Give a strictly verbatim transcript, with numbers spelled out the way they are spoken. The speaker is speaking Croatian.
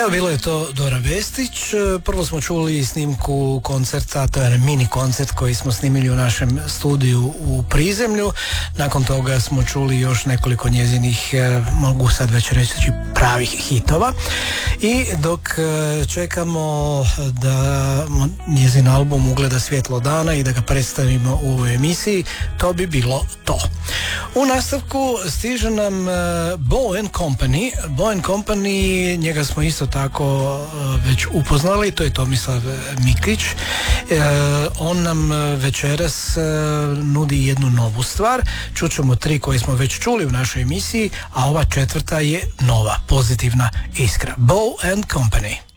Evo, bilo je to Dora Vestić. Prvo smo čuli snimku koncerta, to je mini koncert koji smo snimili u našem studiju u Prizemlju. Nakon toga smo čuli još nekoliko njezinih, mogu sad već reći, pravih hitova. I dok čekamo da njezin album ugleda svjetlo dana i da ga predstavimo u ovoj emisiji, to bi bilo to. U nastavku stiže nam Bo and Company. Bo and Company, njega smo isto tako već upoznali, to je Tomislav Miklić. On nam večeras nudi jednu novu stvar. Čućemo tri koje smo već čuli u našoj emisiji, a ova četvrta je nova, pozitivna iskra. Bo and Company.